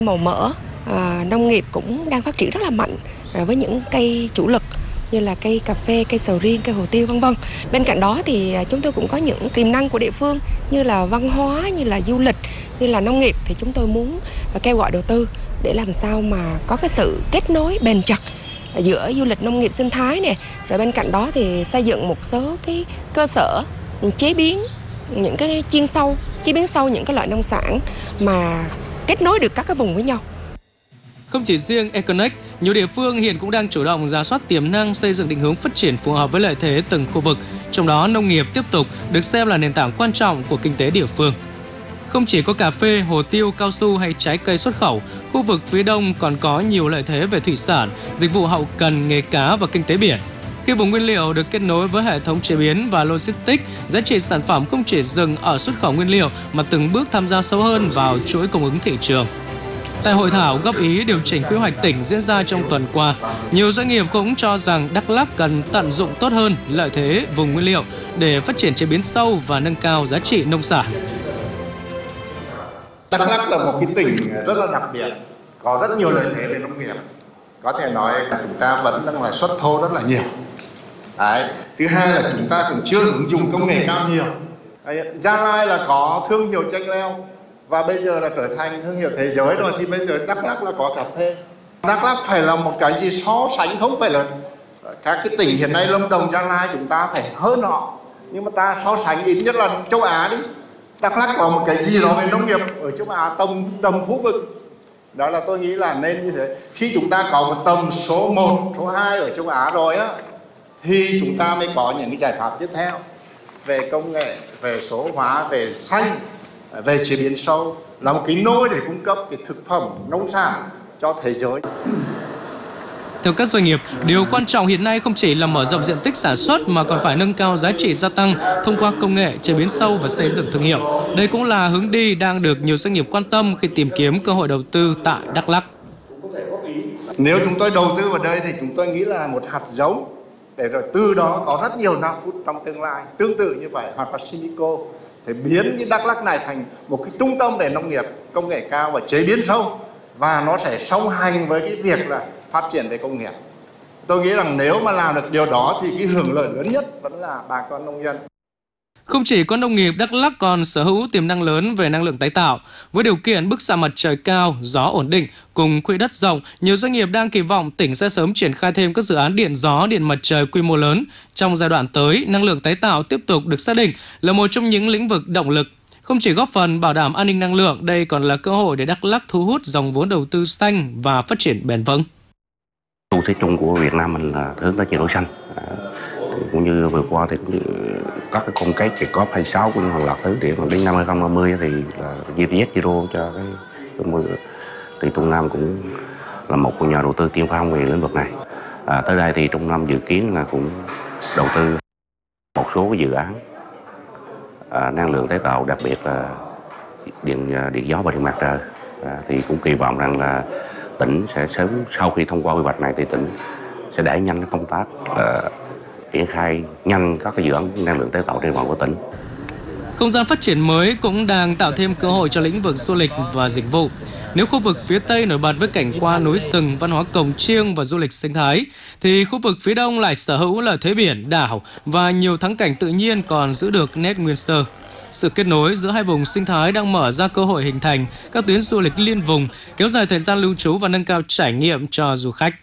Màu mỡ, nông nghiệp cũng đang phát triển rất là mạnh với những cây chủ lực như là cây cà phê, cây sầu riêng, cây hồ tiêu vân vân. Bên cạnh đó thì chúng tôi cũng có những tiềm năng của địa phương như là văn hóa, như là du lịch, như là nông nghiệp, thì chúng tôi muốn kêu gọi đầu tư để làm sao mà có cái sự kết nối bền chặt giữa du lịch nông nghiệp sinh thái nè, rồi bên cạnh đó thì xây dựng một số cái cơ sở chế biến những cái chế biến sâu những cái loại nông sản mà kết nối được các cái vùng với nhau. Không chỉ riêng Econnect, nhiều địa phương hiện cũng đang chủ động rà soát tiềm năng, xây dựng định hướng phát triển phù hợp với lợi thế từng khu vực. Trong đó, nông nghiệp tiếp tục được xem là nền tảng quan trọng của kinh tế địa phương. Không chỉ có cà phê, hồ tiêu, cao su hay trái cây xuất khẩu, khu vực phía Đông còn có nhiều lợi thế về thủy sản, dịch vụ hậu cần, nghề cá và kinh tế biển. Khi vùng nguyên liệu được kết nối với hệ thống chế biến và logistics, giá trị sản phẩm không chỉ dừng ở xuất khẩu nguyên liệu mà từng bước tham gia sâu hơn vào chuỗi cung ứng thị trường. Tại hội thảo góp ý điều chỉnh quy hoạch tỉnh diễn ra trong tuần qua, nhiều doanh nghiệp cũng cho rằng Đắk Lắk cần tận dụng tốt hơn lợi thế vùng nguyên liệu để phát triển chế biến sâu và nâng cao giá trị nông sản. Đắk Lắk là một cái tỉnh rất là đặc biệt, có rất nhiều lợi thế về nông nghiệp. Có thể nói là chúng ta vẫn đang là xuất thô rất là nhiều. Đấy. Thứ hai là chúng ta cũng chưa ứng dụng công nghệ cao nhiều. Gia Lai là có thương hiệu chanh leo và bây giờ là trở thành thương hiệu thế giới rồi, thì bây giờ Đắk Lắk là có cà phê. Đắk Lắk phải là một cái gì so sánh, không phải là các cái tỉnh hiện nay Lâm Đồng, Gia Lai chúng ta phải hơn họ, nhưng mà ta so sánh ít nhất là châu Á đi. Đắk Lắk có một cái gì đó về nông nghiệp ở châu Á tầm khu vực. Đó là tôi nghĩ là nên như thế. Khi chúng ta có một tầm số 1, số 2 ở châu Á rồi á, thì chúng ta mới có những cái giải pháp tiếp theo về công nghệ, về số hóa, về xanh, về chế biến sâu, là một cái nôi để cung cấp cái thực phẩm nông sản cho thế giới. Theo các doanh nghiệp, điều quan trọng hiện nay không chỉ là mở rộng diện tích sản xuất mà còn phải nâng cao giá trị gia tăng thông qua công nghệ, chế biến sâu và xây dựng thương hiệu. Đây cũng là hướng đi đang được nhiều doanh nghiệp quan tâm khi tìm kiếm cơ hội đầu tư tại Đắk Lắk. Nếu chúng tôi đầu tư vào đây thì chúng tôi nghĩ là một hạt giống để rồi từ đó có rất nhiều Nafut trong tương lai tương tự như vậy, hoặc là Sinico, để biến cái Đắk Lắk này thành một cái trung tâm về nông nghiệp công nghệ cao và chế biến sâu, và nó sẽ song hành với cái việc là phát triển về công nghiệp. Tôi nghĩ rằng nếu mà làm được điều đó thì cái hưởng lợi lớn nhất vẫn là bà con nông dân. Không chỉ có nông nghiệp, Đắk Lắk còn sở hữu tiềm năng lớn về năng lượng tái tạo. Với điều kiện bức xạ mặt trời cao, gió ổn định cùng quỹ đất rộng, nhiều doanh nghiệp đang kỳ vọng tỉnh sẽ sớm triển khai thêm các dự án điện gió, điện mặt trời quy mô lớn. Trong giai đoạn tới, năng lượng tái tạo tiếp tục được xác định là một trong những lĩnh vực động lực. Không chỉ góp phần bảo đảm an ninh năng lượng, đây còn là cơ hội để Đắk Lắk thu hút dòng vốn đầu tư xanh và phát triển bền vững. Xu thế chung của Việt Nam mình là hướng tới chuyển đổi xanh. Cũng như vừa qua thì các cái công kết thì có 26 cũng hàng loạt thứ, để mà đến năm 2030 thì là GPS Zero cho cái thì Trung Nam cũng là một của nhà đầu tư tiên phong về lĩnh vực này. Tới đây thì Trung Nam dự kiến là cũng đầu tư một số cái dự án năng lượng tái tạo, đặc biệt là điện gió và điện mặt trời. Thì cũng kỳ vọng rằng là tỉnh sẽ sớm, sau khi thông qua quy hoạch này thì tỉnh sẽ đẩy nhanh cái công tác triển khai nhanh các cái dự án năng lượng tái tạo trên toàn của tỉnh. Không gian phát triển mới cũng đang tạo thêm cơ hội cho lĩnh vực du lịch và dịch vụ. Nếu khu vực phía Tây nổi bật với cảnh quan núi rừng, văn hóa cồng chiêng và du lịch sinh thái, thì khu vực phía Đông lại sở hữu lợi thế biển, đảo và nhiều thắng cảnh tự nhiên còn giữ được nét nguyên sơ. Sự kết nối giữa hai vùng sinh thái đang mở ra cơ hội hình thành các tuyến du lịch liên vùng, kéo dài thời gian lưu trú và nâng cao trải nghiệm cho du khách.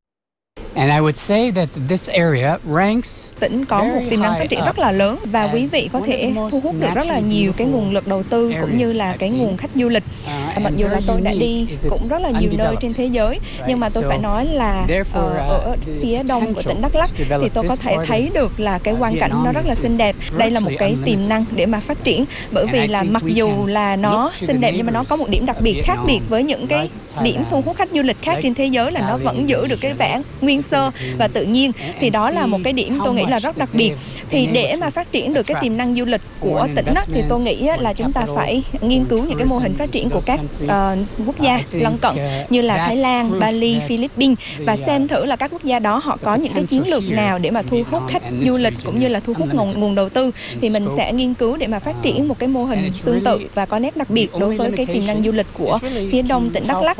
Tỉnh có một tiềm năng phát triển rất là lớn và quý vị có thể thu hút được rất là nhiều cái nguồn lực đầu tư cũng như là cái nguồn khách du lịch. Mặc dù là tôi đã đi cũng rất là nhiều nơi trên thế giới, nhưng mà tôi phải nói là ở phía đông của tỉnh Đắk Lắk thì tôi có thể thấy được là cái quang cảnh nó rất là xinh đẹp. Đây là một cái tiềm năng để mà phát triển, bởi vì là mặc dù là nó xinh đẹp nhưng mà nó có một điểm đặc biệt khác biệt với những cái điểm thu hút khách du lịch khác trên thế giới, là nó vẫn giữ được cái vẻ nguyên sơ và tự nhiên. Thì đó là một cái điểm tôi nghĩ là rất đặc biệt. Thì để mà phát triển được cái tiềm năng du lịch của tỉnh thì tôi nghĩ là chúng ta phải nghiên cứu những cái mô hình phát triển của các quốc gia lân cận như là Thái Lan, Bali, Philippines, và xem thử là các quốc gia đó họ có những cái chiến lược nào để mà thu hút khách du lịch cũng như là thu hút nguồn đầu tư. Thì mình sẽ nghiên cứu để mà phát triển một cái mô hình tương tự và có nét đặc biệt đối với cái tiềm năng du lịch của phía đông tỉnh Đắk Lắk.